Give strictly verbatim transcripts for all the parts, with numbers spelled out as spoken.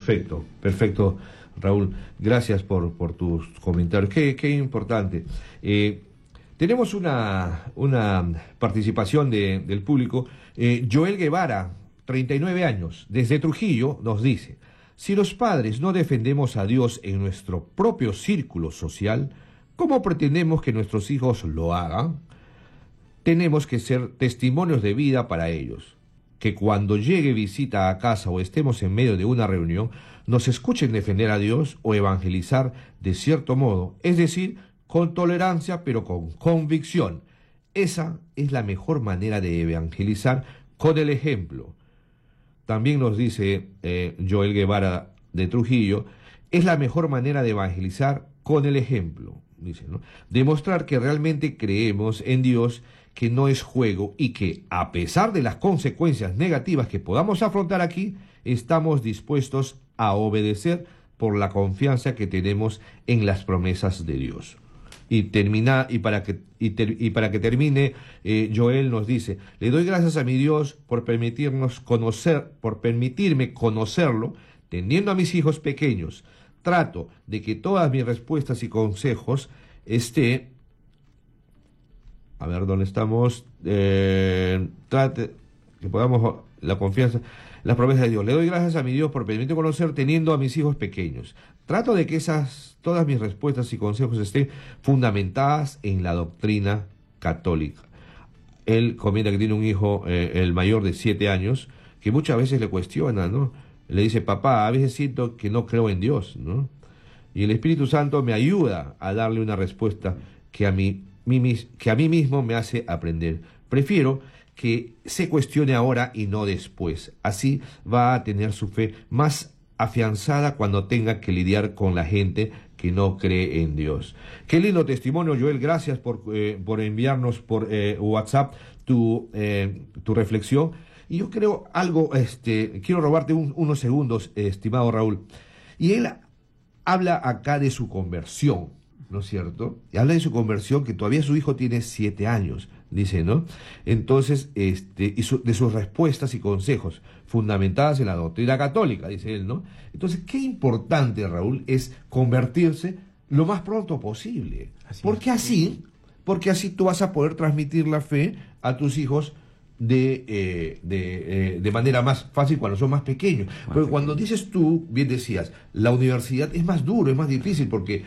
Perfecto, perfecto, Raúl. Gracias por, por tus comentarios. Qué, qué importante. Eh, tenemos una, una participación de, del público. Eh, Joel Guevara, treinta y nueve años, desde Trujillo, nos dice: si los padres no defendemos a Dios en nuestro propio círculo social, ¿cómo pretendemos que nuestros hijos lo hagan? Tenemos que ser testimonios de vida para ellos. Que cuando llegue visita a casa o estemos en medio de una reunión, nos escuchen defender a Dios o evangelizar de cierto modo, es decir, con tolerancia pero con convicción. Esa es la mejor manera de evangelizar, con el ejemplo. También nos dice eh, Joel Guevara de Trujillo: es la mejor manera de evangelizar con el ejemplo. Dice, ¿no? Demostrar que realmente creemos en Dios, que no es juego y que, a pesar de las consecuencias negativas que podamos afrontar aquí, estamos dispuestos a obedecer por la confianza que tenemos en las promesas de Dios. Y termina, y para que, y ter, y para que termine, eh, Joel nos dice: le doy gracias a mi Dios por permitirnos conocer, por permitirme conocerlo, teniendo a mis hijos pequeños. Trato de que todas mis respuestas y consejos esté, a ver dónde estamos, eh, trate que podamos la confianza, las promesas de Dios. Le doy gracias a mi Dios por permitirme conocer, teniendo a mis hijos pequeños. Trato de que esas, todas mis respuestas y consejos estén fundamentadas en la doctrina católica. Él comenta que tiene un hijo, eh, el mayor de siete años, que muchas veces le cuestiona, ¿no? Le dice: papá, a veces siento que no creo en Dios, ¿no? Y el Espíritu Santo me ayuda a darle una respuesta que a mí, mí, que a mí mismo me hace aprender. Prefiero que se cuestione ahora y no después. Así va a tener su fe más afianzada cuando tenga que lidiar con la gente que no cree en Dios. Qué lindo testimonio, Joel. Gracias por, eh, por enviarnos por eh, WhatsApp tu, eh, tu reflexión. Y yo creo algo, este, quiero robarte un, unos segundos, eh, estimado Raúl. Y él habla acá de su conversión, ¿no es cierto? Y habla de su conversión, que todavía su hijo tiene siete años, dice, ¿no? Entonces, este, y su, de sus respuestas y consejos, fundamentadas en la doctrina católica, dice él, ¿no? Entonces, qué importante, Raúl, es convertirse lo más pronto posible. Así porque es. así, porque así tú vas a poder transmitir la fe a tus hijos de, eh, de, eh, de manera más fácil cuando son más pequeños. Más porque pequeño. Cuando dices tú, bien decías, la universidad es más duro, es más difícil, porque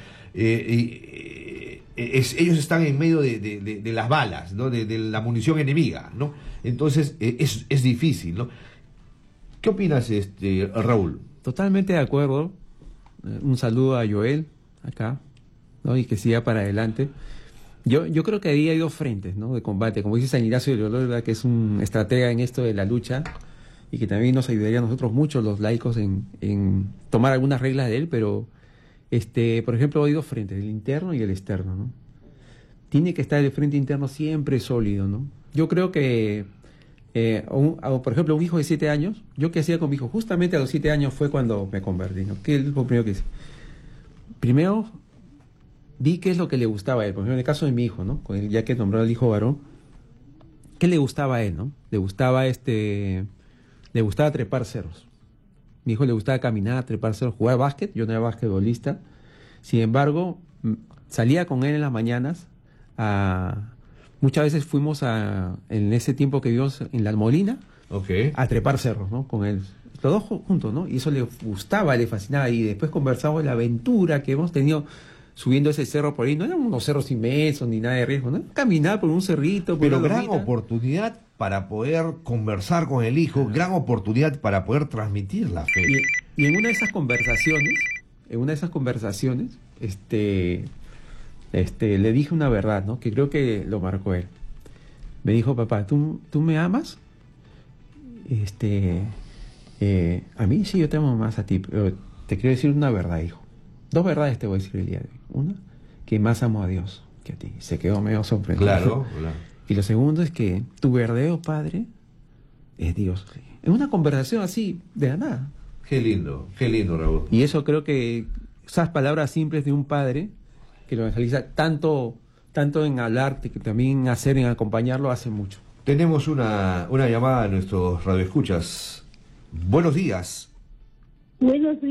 eh, eh, es, ellos están en medio de, de, de, de las balas, ¿no? de, de la munición enemiga, ¿no? Entonces eh, es, es difícil, ¿no? ¿Qué opinas, este, Raúl? Totalmente de acuerdo. Un saludo a Joel acá, ¿no? Y que siga para adelante. Yo, yo creo que ahí hay dos frentes, ¿no? De combate. Como dice San Ignacio de Loyola, que es un estratega en esto de la lucha y que también nos ayudaría a nosotros mucho, los laicos, en, en tomar algunas reglas de él, pero, este, por ejemplo, hay dos frentes, el interno y el externo, ¿no? Tiene que estar el frente interno siempre sólido, ¿no? Yo creo que, eh, un, por ejemplo, un hijo de siete años, yo qué hacía con mi hijo, justamente a los siete años fue cuando me convertí, ¿no? ¿Qué es lo primero que hice? Primero, vi qué es lo que le gustaba a él. Por ejemplo, en el caso de mi hijo, ¿no? Con él, ya que nombró al hijo varón, ¿qué le gustaba a él, no? Le gustaba este, le gustaba trepar cerros. Mi hijo le gustaba caminar, trepar cerros, jugar básquet. Yo no era basquetbolista. Sin embargo, salía con él en las mañanas. A, muchas veces fuimos a, en ese tiempo que vivimos en La Molina, okay, a trepar cerros, ¿no? Con él. Los dos juntos, ¿no? Y eso le gustaba, le fascinaba. Y después conversamos de la aventura que hemos tenido subiendo ese cerro por ahí. No eran unos cerros inmensos ni nada de riesgo, ¿no? Caminar por un cerrito. Por Pero una gran lomita. Oportunidad para poder conversar con el hijo, ah, gran oportunidad para poder transmitir la fe. Y, y en una de esas conversaciones, en una de esas conversaciones, este, este, le dije una verdad, ¿no? Que creo que lo marcó él. Me dijo: papá, ¿tú, tú me amas? Este, eh, a mí sí, yo te amo más a ti, pero te quiero decir una verdad, hijo. Dos verdades te voy a decir el día de hoy. Una, que más amo a Dios que a ti. Se quedó medio sorprendido. Claro, claro. Y lo segundo es que tu verdadero padre es Dios. Es una conversación así, de la nada. Qué lindo, qué lindo, Raúl. Y eso creo que esas palabras simples de un padre que lo evangeliza tanto, tanto en hablar, que también en hacer, en acompañarlo, hace mucho. Tenemos una, una llamada a nuestros radioescuchas. Buenos días. Buenos días.